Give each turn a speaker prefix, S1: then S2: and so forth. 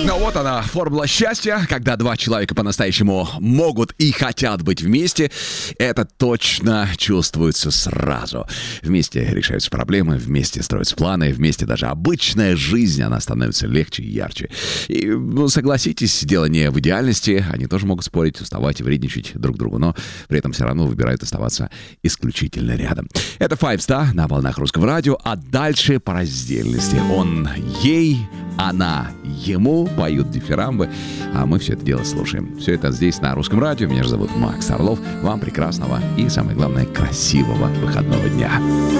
S1: Ну вот она, формула счастья, когда два человека по-настоящему могут и хотят быть вместе. Это точно чувствуется сразу. Вместе решаются проблемы, вместе строятся планы, вместе даже обычная жизнь, она становится легче и ярче. И, согласитесь, дело не в идеальности. Они тоже могут спорить, уставать и вредничать друг другу, но при этом все равно выбирают оставаться исключительно рядом. Это Five Star на волнах Русского радио, а дальше по раздельности. Он ей, она ему, поют дифирамбы, а мы все это дело слушаем. Все это здесь на Русском радио. Меня же зовут Макс Орлов. Вам прекрасного и, самое главное, красивого выходного дня.